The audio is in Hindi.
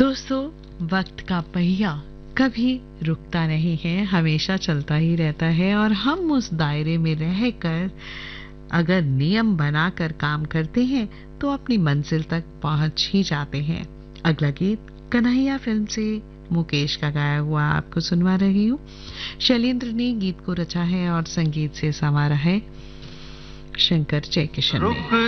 दोस्तों, वक्त का पहिया कभी रुकता नहीं है, हमेशा चलता ही रहता है और हम उस दायरे में रहकर अगर नियम बनाकर काम करते हैं तो अपनी मंजिल तक पहुंच ही जाते हैं। अगला गीत कन्हैया फिल्म से मुकेश का गाया हुआ आपको सुनवा रही हूँ। शैलेंद्र ने गीत को रचा है और संगीत से संवारा है शंकर जयकिशन ने।